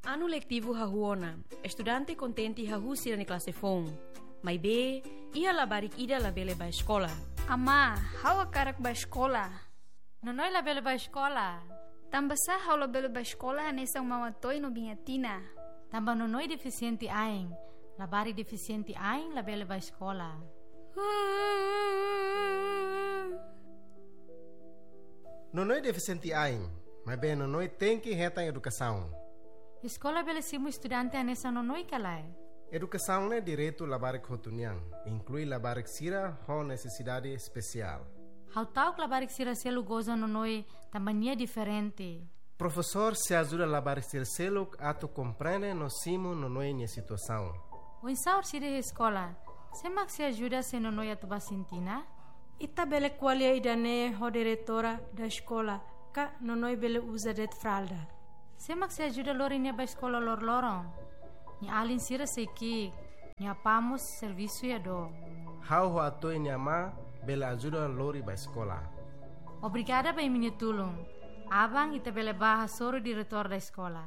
Ano letivo hahuona, estudante contenti hahusi na classe fom. Mai be, ia labarik ida labele ba escola. Ama, hawa karak ba escola. Nonoi labele ba escola. Tambasa hawa labele ba escola hanesang mawatoy no bingatina. Tamba nonoi deficiente aing. Labari deficiente aing labele ba escola. Nonoi deficiente aing, mas bem nonoi tem que reta em educação. Escola bele simu estudante anesa nonoi kalai. Educação é direito labarik hotuniang, inclui labarik sira ho necessidade especial. How tau labarik sira selu goza nonoi tambania diferente. Professor se ajuda a labarik sira selu ato compreende no simu nonoi nia situação. O insaur sira escola, semak se ajuda se nonoi atuba sintina? Ita bele qualia idane ho diretora da escola, ka nonoi bele usa det fralda. Semak se ajuda lori nia ba escola lor lorong. Ni alin sira seiki, ni apamos serviço ya do. How ho ato nia ma bele ajuda lori ba escola. Obrigada ba minha tulung. Abang ita bele baha soro diretor da escola.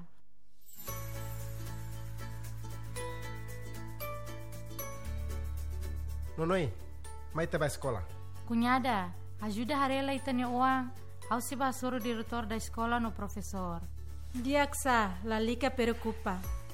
Nonoi, mai te ba escola. Cunhada, ajuda harela itanya uang. How se ba soro diretor da escola no professor. Diaksa, la lica preocupa.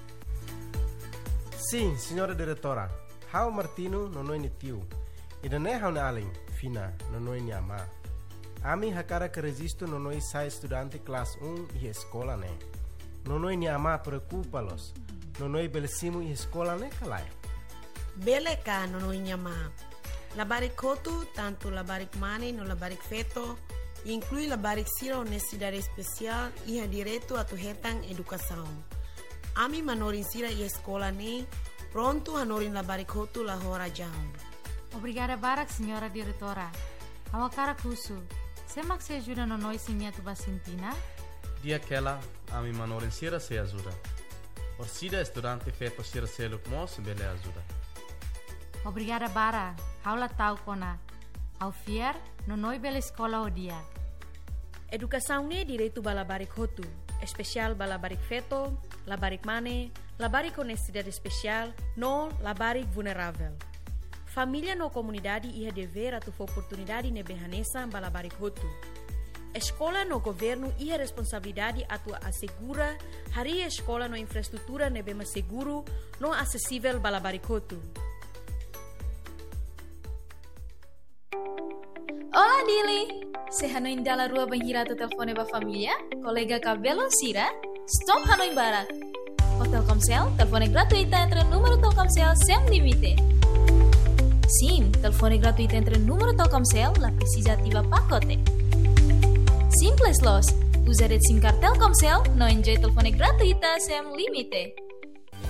Sim, senhora diretora. How Martino nonoi ni tio. Ida ne how na alin, fina, nonoi ni ama. Ami hakara que resisto nonoi sai estudante classe 1 e escola ne. Nonoi ni ama preocupa-los. Nonoi belesimu e escola ne kalai. Bele ka nonoi ni ama. Labarik kotu, tanto labarik mane no labarik feto, inclui labarik sira honestidade especial e ha direito a tu hetang educação. Ami manorin sira e escola ne, pronto hanorin labarik kotu la hora jam. Obrigada barak, senhora diretora. Awakara kusu. Semak se ajuda no noi sinha tu basintina? Dia aquela, ami manorin sira se ajuda. Orsida estudante feto sira se lukmos bele ajuda. Obrigada bara. Haula tau kona. Au fiar no noi bela escola o dia. Educação ne direito balabarik hotu, especial balabarik feto, labarik mane, labarik honestidade especial, no labarik vulnerável. Família no comunidade ia dever a tu oportunidade ne behanesa balabarik hotu. Escola no governo ia responsabilidade a tu assegura hari escola no infraestrutura ne bema seguro no acessível balabarik hotu. Olá, Dili! Se Hanoi dalla rua banhirato telefone ba família, colega cabelo Sira, stop Hanoi Barak. O Telkomsel, telefone gratuita entre número Telkomsel sem limite. Sim, telefone gratuita entre número Telkomsel, la precisa ativa pacote. Simples los, usa red SIM card Telkomsel, no enjoy telefone gratuita sem limite.